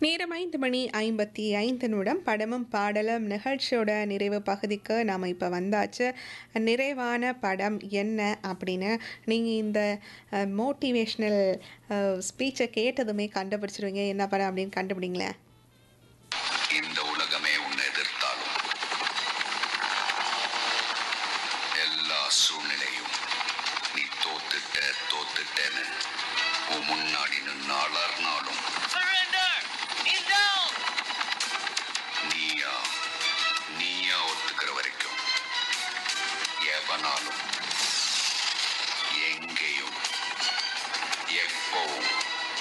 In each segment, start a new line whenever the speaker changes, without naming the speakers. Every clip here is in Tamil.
நேரம் 5:55 படமும் பாடலும் நிகழ்ச்சியோட நிறைவு பகுதிக்கு நாம் இப்போ வந்தாச்சு. நிறைவான படம் என்ன அப்படின்னு நீங்கள் இந்த மோட்டிவேஷ்னல் ஸ்பீச்சை கேட்டதுமே கண்டுபிடிச்சிருவீங்க. என்ன படம் அப்படின்னு கண்டுபிடிங்களேன்.
இந்த உலகமே உன்னை எதிர்த்தாலும் எல்லா சூழ்நிலையும் நீ தோத்துட்டேன்னு உன் முன்னாடி நின்று அலர்னாலும் நீயா ஒத்துக்கிற வரைக்கும் எவனாலும் எங்கேயும் எப்பவும்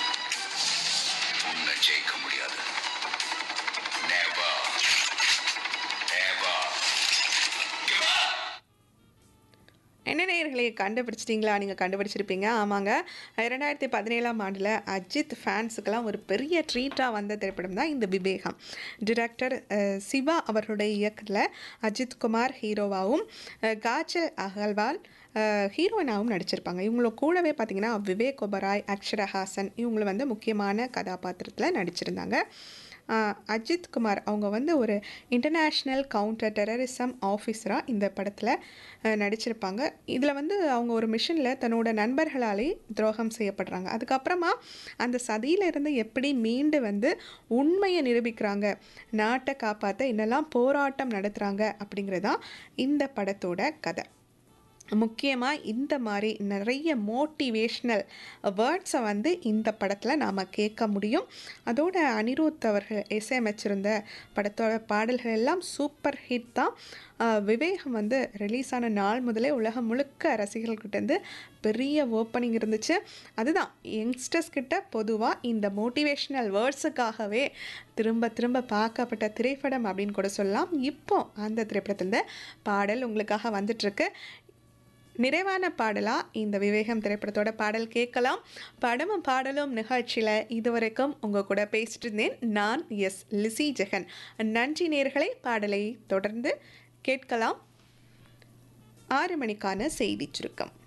உன்னை ஜெயிக்க முடியாது. Never, ever give up.
என்ன நேயர்களே, கண்டுபிடிச்சிட்டிங்களா? நீங்கள் கண்டுபிடிச்சிருப்பீங்க. ஆமாங்க, 2017 அஜித் ஃபேன்ஸுக்கெல்லாம் ஒரு பெரிய ட்ரீட்டாக வந்த திரைப்படம் தான் இந்த விவேகம். டிரெக்டர் சிவா அவர்களுடைய இயக்கத்தில் அஜித் குமார் ஹீரோவாகவும் காஜல் அகர்வால் ஹீரோயினாகவும் நடிச்சிருப்பாங்க. இவங்கள கூடவே பார்த்திங்கன்னா விவேக் ஒபராய், அக்ஷரஹாசன் இவங்களை முக்கியமான கதாபாத்திரத்தில் நடிச்சிருந்தாங்க. அஜித் குமார் அவங்க ஒரு இன்டர்நேஷ்னல் கவுண்டர் டெரரிசம் ஆஃபீஸராக இந்த படத்தில் நடிச்சிருப்பாங்க. இதில் அவங்க ஒரு மிஷனில் தன்னோட நண்பர்களாலே துரோகம் செய்யப்படுறாங்க. அதுக்கப்புறமா அந்த சதியிலிருந்து எப்படி மீண்டு உண்மையை நிரூபிக்கிறாங்க, நாட்டை காப்பாற்ற என்னெல்லாம் போராட்டம் நடத்துகிறாங்க அப்படிங்கிறதான் இந்த படத்தோட கதை. முக்கியமாக இந்த மாதிரி நிறைய மோட்டிவேஷ்னல் வேர்ட்ஸை இந்த படத்தில் நாம் கேட்க முடியும். அதோட அனிருத் அவர்கள் இசையமைச்சிருந்த படத்தோட பாடல்கள் எல்லாம் சூப்பர் ஹிட் தான். விவேகம் ரிலீஸ் ஆன நாள் முதலே உலகம் முழுக்க ரசிகர்கள்கிட்டேருந்து பெரிய ஓப்பனிங் இருந்துச்சு. அதுதான் யங்ஸ்டர்ஸ் கிட்ட பொதுவாக இந்த மோட்டிவேஷ்னல் வேர்ட்ஸுக்காகவே திரும்ப திரும்ப பார்க்கப்பட்ட திரைப்படம் அப்படின்னு கூட சொல்லலாம். இப்போ அந்த திரைப்படத்தில் பாடல் உங்களுக்காக வந்துட்டுருக்கு. நிறைவான பாடலாக இந்த விவேகம் திரைப்படத்தோட பாடல் கேட்கலாம். படமும் பாடலும் நிகழ்ச்சியில் இதுவரைக்கும் உங்கள் கூட பேசிட்டு இருந்தேன் நான் லிசி ஜெகன். நன்றி நேயர்களே. பாடலை தொடர்ந்து கேட்கலாம். 6 மணிக்கான செய்தி சுருக்கம்.